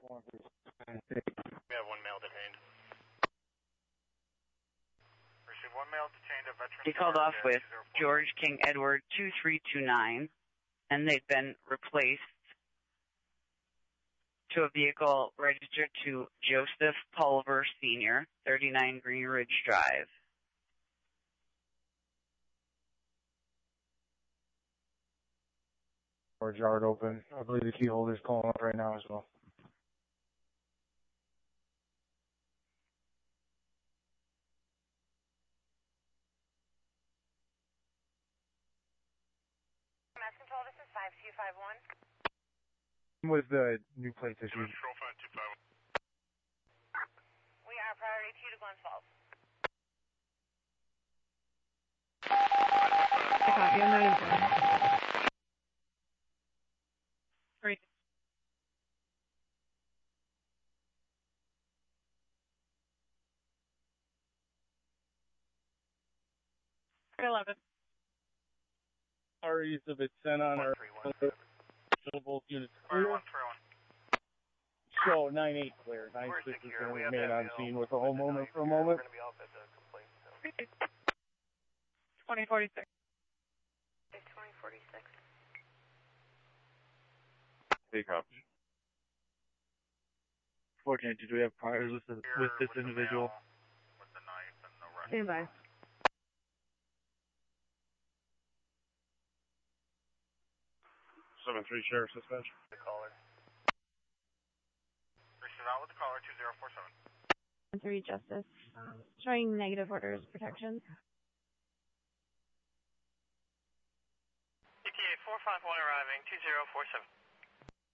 We have one male detained. Received one male detained at Veterans. He called off with George King Edward 2329, and they've been replaced to a vehicle registered to Joseph Pulver Sr., 39 Green Ridge Drive. Storage yard open. I believe the key holder's calling up right now as well. Mass control, this is 5251. With the new plates issued. Control 525. We are priority 2 to Glens Falls. Copy, I'm not informed. Great. REs have been sent on our both units clear. 131. Show 9-8 clear. 9-6 is going to remain on scene with the homeowner for a moment. 2046. 2046. Take off. 14, did we have priors with this individual? With the knife and the rest. Stand by. Sheriff suspension. The caller. Received out with the caller 2047. 3 Justice. Showing negative orders of protection. ETA 451 arriving 2047.